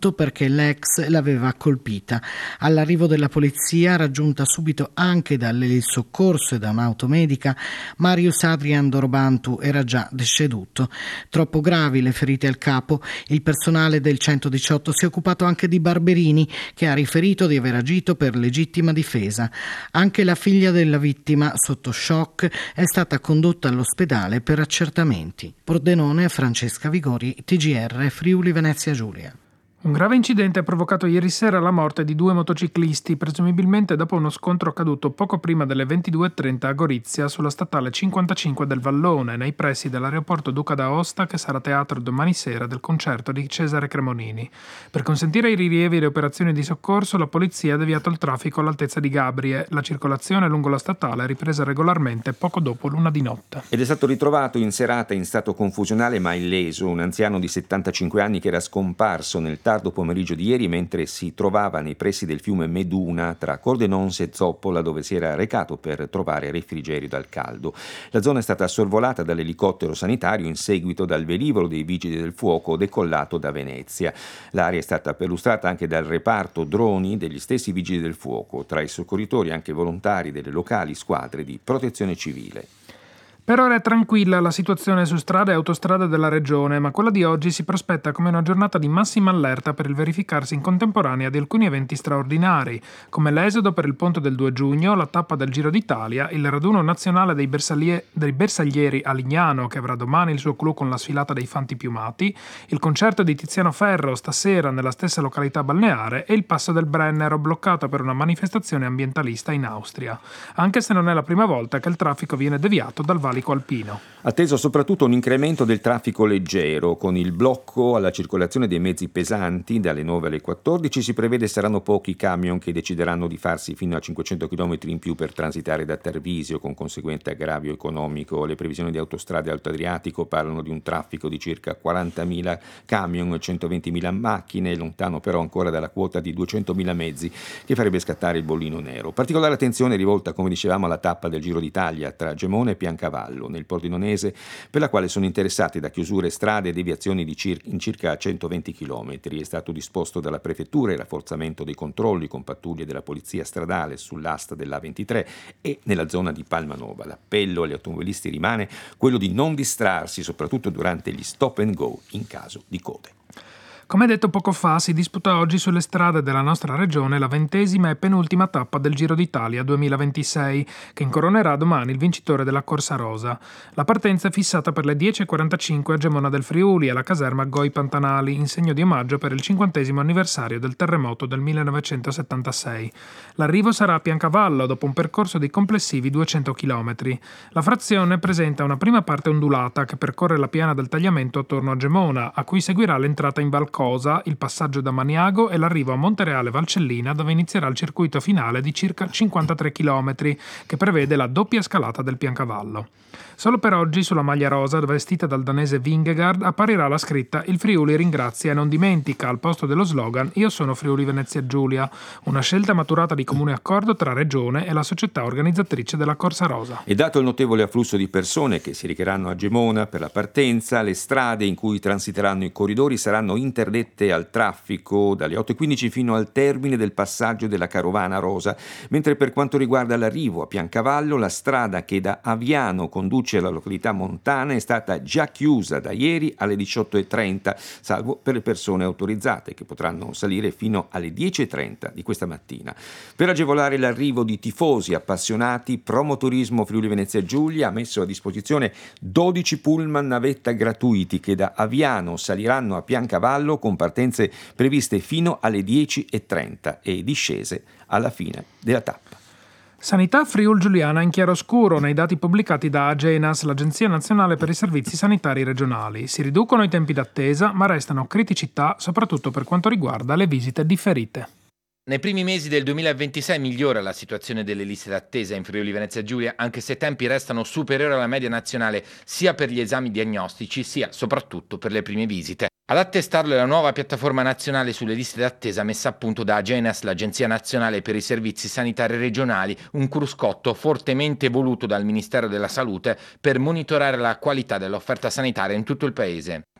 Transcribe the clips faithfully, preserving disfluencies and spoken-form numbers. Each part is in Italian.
tutto perché l'ex l'aveva colpita. All'arrivo della polizia, raggiunta subito anche dalle soccorso e da un'auto medica, Marius Adrian Dorobantu era già deceduto. Troppo gravi le ferite al capo. Il personale del centodiciotto si è occupato anche di Barberini, che ha riferito di aver agito per legittima difesa. Anche la figlia della vittima, sotto shock, è stata condotta all'ospedale per accertamenti. Pordenone, Francesca Vigori, T G R, Friuli Venezia Giulia. Un grave incidente ha provocato ieri sera la morte di due motociclisti, presumibilmente dopo uno scontro accaduto poco prima delle ventidue e trenta a Gorizia sulla statale cinquantacinque del Vallone, nei pressi dell'aeroporto Duca d'Aosta, che sarà teatro domani sera del concerto di Cesare Cremonini. Per consentire i rilievi e le operazioni di soccorso, la polizia ha deviato il traffico all'altezza di Gabrie. La circolazione lungo la statale è ripresa regolarmente poco dopo l'una di notte. Ed è stato ritrovato in serata in stato confusionale ma illeso un anziano di settantacinque anni che era scomparso nel tardo pomeriggio di ieri mentre si trovava nei pressi del fiume Meduna tra Cordenonse e Zoppola, dove si era recato per trovare refrigerio dal caldo. La zona è stata sorvolata dall'elicottero sanitario in seguito dal velivolo dei vigili del fuoco decollato da Venezia. L'area è stata perlustrata anche dal reparto droni degli stessi vigili del fuoco, tra i soccorritori anche volontari delle locali squadre di protezione civile. Per ora è tranquilla la situazione su strade e autostrade della regione, ma quella di oggi si prospetta come una giornata di massima allerta per il verificarsi in contemporanea di alcuni eventi straordinari, come l'esodo per il ponte del due giugno, la tappa del Giro d'Italia, il raduno nazionale dei, bersaglie- dei bersaglieri a Lignano, che avrà domani il suo clou con la sfilata dei Fanti Piumati, il concerto di Tiziano Ferro stasera nella stessa località balneare e il passo del Brennero bloccato per una manifestazione ambientalista in Austria, anche se non è la prima volta che il traffico viene deviato dal Valico Alpino. Atteso soprattutto un incremento del traffico leggero, con il blocco alla circolazione dei mezzi pesanti dalle nove alle quattordici si prevede saranno pochi i camion che decideranno di farsi fino a cinquecento chilometri in più per transitare da Tarvisio, con conseguente aggravio economico. Le previsioni di Autostrade Alto Adriatico parlano di un traffico di circa quarantamila camion e centoventimila macchine, lontano però ancora dalla quota di duecentomila mezzi che farebbe scattare il bollino nero. Particolare attenzione è rivolta, come dicevamo, alla tappa del Giro d'Italia tra Gemona e Piancavallo nel Pordenonese, per la quale sono interessati da chiusure strade e deviazioni di cir- in circa centoventi chilometri. È stato disposto dalla prefettura il rafforzamento dei controlli con pattuglie della polizia stradale sull'asta dell'A ventitré e nella zona di Palmanova. L'appello agli automobilisti rimane quello di non distrarsi, soprattutto durante gli stop and go in caso di code. Come detto poco fa, si disputa oggi sulle strade della nostra regione la ventesima e penultima tappa del Giro d'Italia duemilaventisei, che incoronerà domani il vincitore della Corsa Rosa. La partenza è fissata per le dieci e quarantacinque a Gemona del Friuli, alla caserma Goi Pantanali, in segno di omaggio per il cinquantesimo anniversario del terremoto del millenovecentosettantasei. L'arrivo sarà a Piancavallo, dopo un percorso di complessivi duecento chilometri. La frazione presenta una prima parte ondulata che percorre la piana del tagliamento attorno a Gemona, a cui seguirà l'entrata in Val Cosa, il passaggio da Maniago e l'arrivo a Montereale Valcellina, dove inizierà il circuito finale di circa cinquantatré chilometri, che prevede la doppia scalata del Piancavallo. Solo per oggi sulla maglia rosa, vestita dal danese Vingegaard, apparirà la scritta «Il Friuli ringrazia e non dimentica» al posto dello slogan «Io sono Friuli Venezia Giulia», una scelta maturata di comune accordo tra Regione e la società organizzatrice della Corsa Rosa. E dato il notevole afflusso di persone che si recheranno a Gemona per la partenza, le strade in cui transiteranno i corridori saranno interdette al traffico dalle otto e quindici fino al termine del passaggio della Carovana Rosa, mentre per quanto riguarda l'arrivo a Piancavallo, la strada che da Aviano conduce alla località montana è stata già chiusa da ieri alle diciotto e trenta, salvo per le persone autorizzate che potranno salire fino alle dieci e trenta di questa mattina. Per agevolare l'arrivo di tifosi appassionati, Promoturismo Friuli Venezia Giulia ha messo a disposizione dodici pullman navetta gratuiti che da Aviano saliranno a Piancavallo con partenze previste fino alle dieci e trenta e discese alla fine della tappa. Sanità Friul Giuliana in chiaroscuro nei dati pubblicati da Agenas, l'Agenzia Nazionale per i Servizi Sanitari Regionali. Si riducono i tempi d'attesa, ma restano criticità soprattutto per quanto riguarda le visite differite. Nei primi mesi del duemilaventisei migliora la situazione delle liste d'attesa in Friuli Venezia Giulia, anche se i tempi restano superiori alla media nazionale sia per gli esami diagnostici sia soprattutto per le prime visite. Ad attestarlo è la nuova piattaforma nazionale sulle liste d'attesa messa a punto da Agenas, l'Agenzia Nazionale per i Servizi Sanitari Regionali, un cruscotto fortemente voluto dal Ministero della Salute per monitorare la qualità dell'offerta sanitaria in tutto il paese.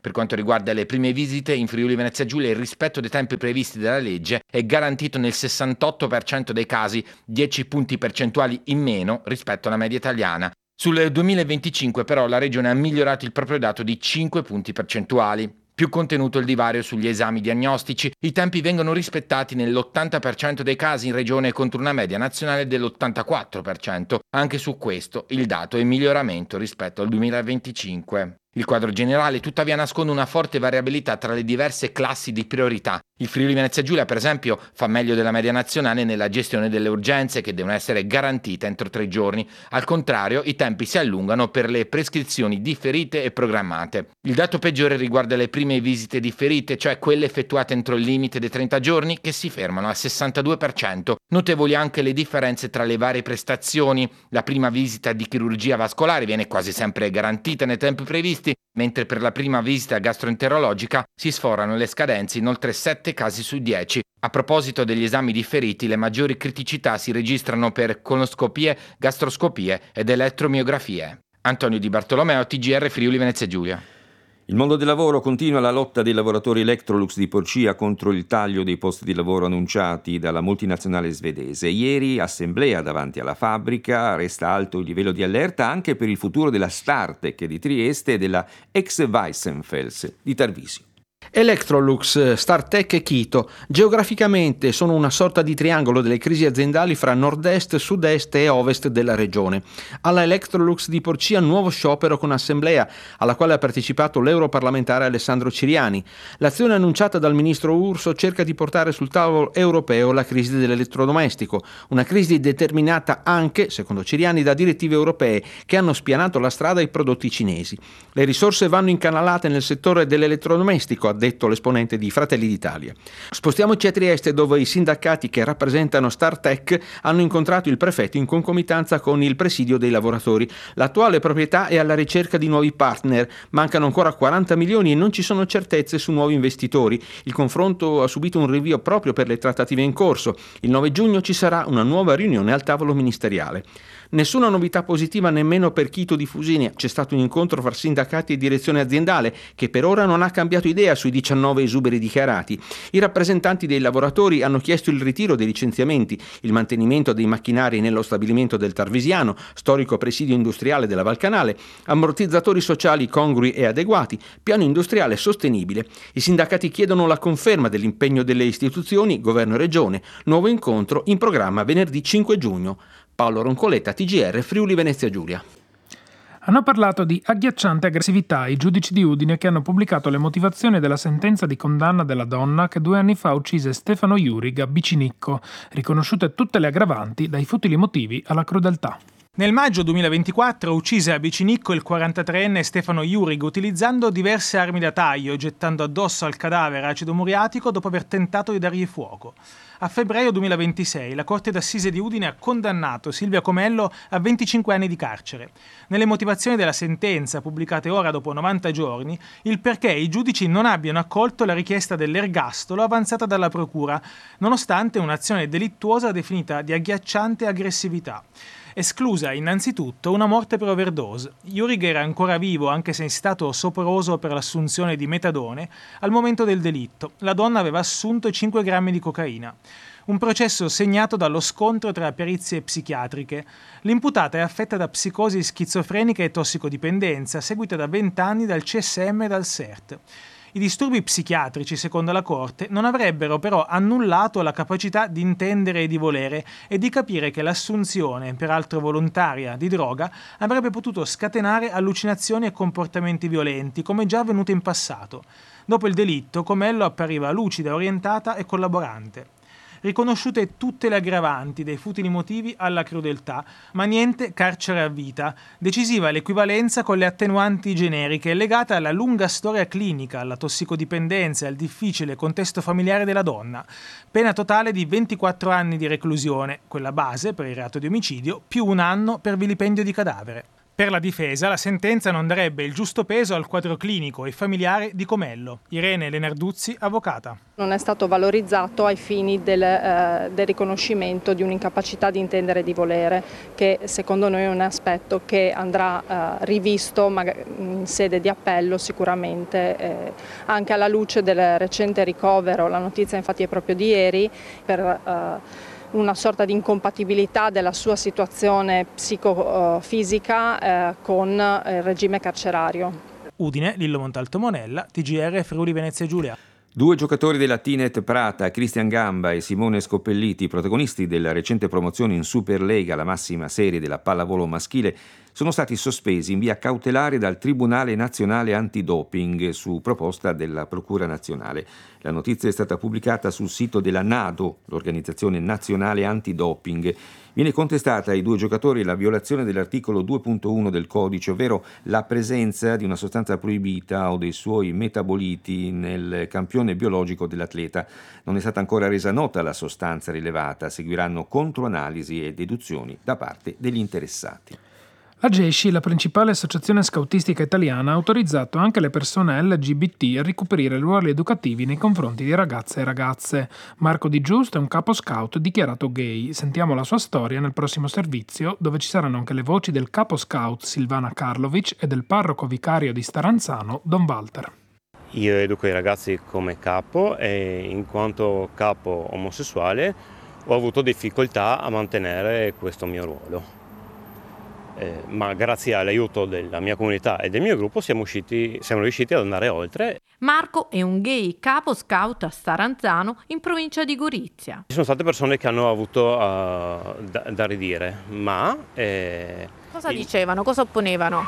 Per quanto riguarda le prime visite, in Friuli Venezia Giulia il rispetto dei tempi previsti dalla legge è garantito nel sessantotto per cento dei casi, dieci punti percentuali in meno rispetto alla media italiana. Sul duemilaventicinque però la Regione ha migliorato il proprio dato di cinque punti percentuali. Più contenuto il divario sugli esami diagnostici, i tempi vengono rispettati nell'ottanta per cento dei casi in Regione contro una media nazionale dell'ottantaquattro per cento. Anche su questo il dato è in miglioramento rispetto al duemilaventicinque. Il quadro generale tuttavia nasconde una forte variabilità tra le diverse classi di priorità. Il Friuli Venezia Giulia, per esempio, fa meglio della media nazionale nella gestione delle urgenze che devono essere garantite entro tre giorni. Al contrario, i tempi si allungano per le prescrizioni differite e programmate. Il dato peggiore riguarda le prime visite differite, cioè quelle effettuate entro il limite dei trenta giorni, che si fermano al sessantadue per cento. Notevoli anche le differenze tra le varie prestazioni. La prima visita di chirurgia vascolare viene quasi sempre garantita nei tempi previsti, mentre per la prima visita gastroenterologica si sforano le scadenze in oltre sette casi su dieci. A proposito degli esami differiti, le maggiori criticità si registrano per colonoscopie, gastroscopie ed elettromiografie. Antonio Di Bartolomeo, T G R Friuli Venezia Giulia. Il mondo del lavoro continua la lotta dei lavoratori Electrolux di Porcia contro il taglio dei posti di lavoro annunciati dalla multinazionale svedese. Ieri assemblea davanti alla fabbrica, resta alto il livello di allerta anche per il futuro della Startec di Trieste e della ex Weissenfels di Tarvisio. Electrolux, Startec e Quito geograficamente sono una sorta di triangolo delle crisi aziendali fra nord-est, sud-est e ovest della regione. Alla Electrolux di Porcia nuovo sciopero con assemblea, alla quale ha partecipato l'europarlamentare Alessandro Ciriani. L'azione annunciata dal ministro Urso cerca di portare sul tavolo europeo la crisi dell'elettrodomestico, una crisi determinata anche, secondo Ciriani, da direttive europee che hanno spianato la strada ai prodotti cinesi. Le risorse vanno incanalate nel settore dell'elettrodomestico, ha detto l'esponente di Fratelli d'Italia. Spostiamoci a Trieste, dove i sindacati che rappresentano Startec hanno incontrato il prefetto in concomitanza con il presidio dei lavoratori. L'attuale proprietà è alla ricerca di nuovi partner, mancano ancora quaranta milioni e non ci sono certezze su nuovi investitori. Il confronto ha subito un rinvio proprio per le trattative in corso. Il nove giugno ci sarà una nuova riunione al tavolo ministeriale. Nessuna novità positiva nemmeno per Quito di Fusinia. C'è stato un incontro fra sindacati e direzione aziendale che per ora non ha cambiato idea sui diciannove esuberi dichiarati. I rappresentanti dei lavoratori hanno chiesto il ritiro dei licenziamenti, il mantenimento dei macchinari nello stabilimento del Tarvisiano, storico presidio industriale della Valcanale, ammortizzatori sociali congrui e adeguati, piano industriale sostenibile. I sindacati chiedono la conferma dell'impegno delle istituzioni, governo e regione. Nuovo incontro in programma venerdì cinque giugno. Paolo Roncoletta, T G R Friuli Venezia Giulia. Hanno parlato di agghiacciante aggressività i giudici di Udine che hanno pubblicato le motivazioni della sentenza di condanna della donna che due anni fa uccise Stefano Jurig a Bicinicco, riconosciute tutte le aggravanti dai futili motivi alla crudeltà. Nel maggio duemilaventiquattro uccise a Bicinicco il quarantatreenne Stefano Jurig utilizzando diverse armi da taglio, gettando addosso al cadavere acido muriatico dopo aver tentato di dargli fuoco. A febbraio duemilaventisei la Corte d'Assise di Udine ha condannato Silvia Comello a venticinque anni di carcere. Nelle motivazioni della sentenza, pubblicate ora dopo novanta giorni, il perché i giudici non abbiano accolto la richiesta dell'ergastolo avanzata dalla Procura, nonostante un'azione delittuosa definita di agghiacciante aggressività. Esclusa innanzitutto una morte per overdose. Jurig era ancora vivo, anche se in stato soporoso per l'assunzione di metadone, al momento del delitto. La donna aveva assunto cinque grammi di cocaina. Un processo segnato dallo scontro tra perizie psichiatriche. L'imputata è affetta da psicosi schizofrenica e tossicodipendenza, seguita da venti anni dal C S M e dal S E R T. I disturbi psichiatrici, secondo la Corte, non avrebbero però annullato la capacità di intendere e di volere e di capire che l'assunzione, peraltro volontaria, di droga avrebbe potuto scatenare allucinazioni e comportamenti violenti, come già avvenuto in passato. Dopo il delitto, Comello appariva lucida, orientata e collaborante. Riconosciute tutte le aggravanti dei futili motivi alla crudeltà, ma niente carcere a vita. Decisiva l'equivalenza con le attenuanti generiche legata alla lunga storia clinica, alla tossicodipendenza e al difficile contesto familiare della donna. Pena totale di ventiquattro anni di reclusione, quella base per il reato di omicidio, più un anno per vilipendio di cadavere. Per la difesa, la sentenza non darebbe il giusto peso al quadro clinico e familiare di Comello. Irene Lenarduzzi, avvocata. Non è stato valorizzato ai fini del, eh, del riconoscimento di un'incapacità di intendere e di volere, che secondo noi è un aspetto che andrà eh, rivisto in sede di appello sicuramente, eh, anche alla luce del recente ricovero. La notizia infatti è proprio di ieri, per eh, una sorta di incompatibilità della sua situazione psicofisica eh, con il regime carcerario. Udine, Lillo Montalto Monella, T G R Friuli Venezia Giulia. Due giocatori della Tinet Prata, Cristian Gamba e Simone Scoppelliti, protagonisti della recente promozione in Superlega, la massima serie della pallavolo maschile, sono stati sospesi in via cautelare dal Tribunale Nazionale Antidoping su proposta della Procura Nazionale. La notizia è stata pubblicata sul sito della NADO, l'Organizzazione Nazionale Antidoping. Viene contestata ai due giocatori la violazione dell'articolo due punto uno del codice, ovvero la presenza di una sostanza proibita o dei suoi metaboliti nel campione biologico dell'atleta. Non è stata ancora resa nota la sostanza rilevata, seguiranno controanalisi e deduzioni da parte degli interessati. La G E S C I, la principale associazione scautistica italiana, ha autorizzato anche le persone L G B T a ricoprire ruoli educativi nei confronti di ragazze e ragazze. Marco Di Giusto è un capo scout dichiarato gay. Sentiamo la sua storia nel prossimo servizio, dove ci saranno anche le voci del capo scout Silvana Karlovic e del parroco vicario di Staranzano, Don Walter. Io educo i ragazzi come capo e in quanto capo omosessuale ho avuto difficoltà a mantenere questo mio ruolo. Eh, ma grazie all'aiuto della mia comunità e del mio gruppo siamo, usciti, siamo riusciti ad andare oltre. Marco è un gay capo scout a Staranzano in provincia di Gorizia. Ci sono state persone che hanno avuto uh, da, da ridire, ma... Eh, Cosa il... dicevano? Cosa opponevano?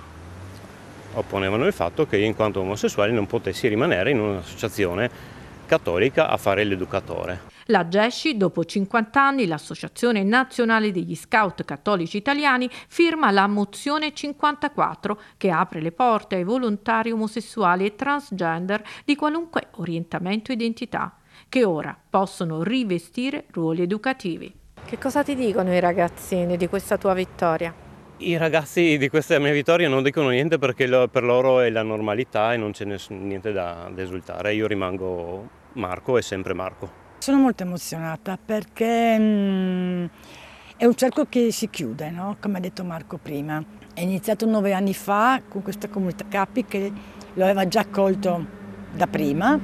Opponevano il fatto che io in quanto omosessuale non potessi rimanere in un'associazione cattolica a fare l'educatore. La G E S C I, dopo cinquanta anni, l'Associazione Nazionale degli Scout Cattolici Italiani, firma la mozione cinquantaquattro che apre le porte ai volontari omosessuali e transgender di qualunque orientamento e identità, che ora possono rivestire ruoli educativi. Che cosa ti dicono i ragazzini di questa tua vittoria? I ragazzi di questa mia vittoria non dicono niente perché lo, per loro è la normalità e non c'è ness- niente da, da esultare. Io rimango Marco e sempre Marco. Sono molto emozionata perché mh, è un cerco che si chiude, no? Come ha detto Marco prima. È iniziato nove anni fa con questa comunità Capi che lo aveva già accolto da prima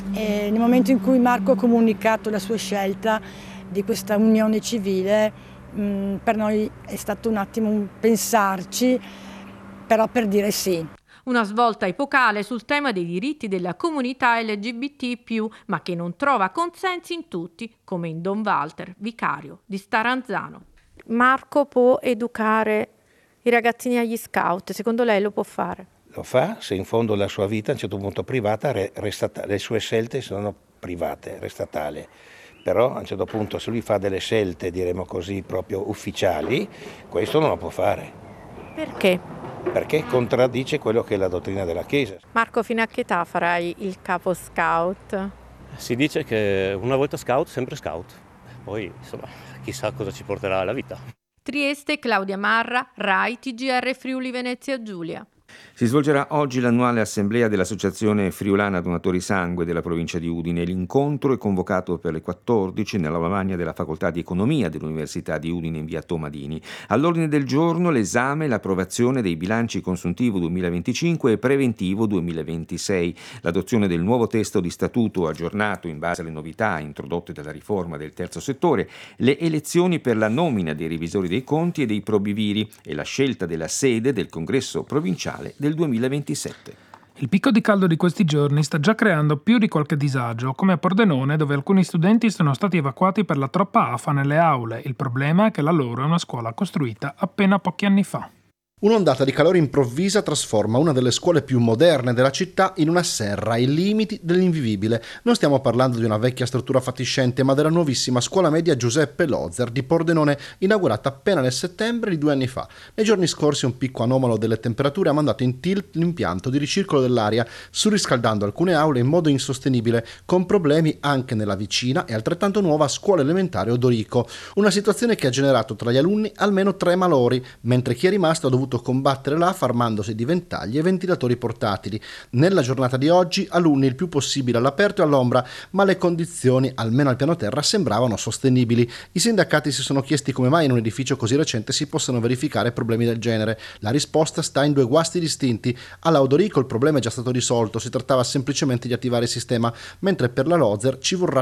e nel momento in cui Marco ha comunicato la sua scelta di questa unione civile, mh, per noi è stato un attimo un pensarci, però per dire sì. Una svolta epocale sul tema dei diritti della comunità L G B T più, ma che non trova consensi in tutti, come in Don Walter, vicario di Staranzano. Marco può educare i ragazzini agli scout, secondo lei lo può fare? Lo fa se in fondo la sua vita a un certo punto privata resta, le sue scelte sono private, resta tale. Però a un certo punto se lui fa delle scelte, diremo così, proprio ufficiali, questo non lo può fare. Perché? Perché contraddice quello che è la dottrina della Chiesa. Marco, fino a che età farai il capo scout? Si dice che una volta scout, sempre scout. Poi, insomma, chissà cosa ci porterà la vita. Trieste, Claudia Marra, Rai, T G R Friuli Venezia Giulia. Si svolgerà oggi l'annuale assemblea dell'Associazione Friulana Donatori Sangue della provincia di Udine. L'incontro è convocato per le quattordici nell'aula magna della Facoltà di Economia dell'Università di Udine in via Tomadini. All'ordine del giorno l'esame e l'approvazione dei bilanci consuntivo duemilaventicinque e preventivo duemilaventisei, l'adozione del nuovo testo di statuto aggiornato in base alle novità introdotte dalla riforma del terzo settore, le elezioni per la nomina dei revisori dei conti e dei probiviri e la scelta della sede del congresso provinciale del duemilaventisette. Il picco di caldo di questi giorni sta già creando più di qualche disagio, come a Pordenone, dove alcuni studenti sono stati evacuati per la troppa afa nelle aule. Il problema è che la loro è una scuola costruita appena pochi anni fa. Un'ondata di calore improvvisa trasforma una delle scuole più moderne della città in una serra ai limiti dell'invivibile. Non stiamo parlando di una vecchia struttura fatiscente, ma della nuovissima scuola media Giuseppe Lozer di Pordenone, inaugurata appena nel settembre di due anni fa. Nei giorni scorsi un picco anomalo delle temperature ha mandato in tilt l'impianto di ricircolo dell'aria, surriscaldando alcune aule in modo insostenibile, con problemi anche nella vicina e altrettanto nuova scuola elementare Odorico. Una situazione che ha generato tra gli alunni almeno tre malori, mentre chi è rimasto ha dovuto dovuto combattere l'afa armandosi di ventagli e ventilatori portatili. Nella giornata di oggi alunni il più possibile all'aperto e all'ombra, ma le condizioni, almeno al piano terra, sembravano sostenibili. I sindacati si sono chiesti come mai in un edificio così recente si possano verificare problemi del genere. La risposta sta in due guasti distinti. Alla Odorico il problema è già stato risolto, si trattava semplicemente di attivare il sistema, mentre per la Lozer ci vorrà